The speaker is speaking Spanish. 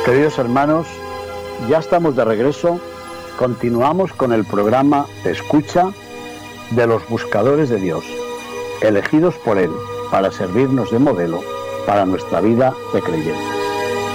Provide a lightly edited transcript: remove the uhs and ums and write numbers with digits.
Queridos hermanos, ya estamos de regreso. Continuamos con el programa de escucha de los buscadores de Dios, elegidos por Él para servirnos de modelo para nuestra vida de creyentes.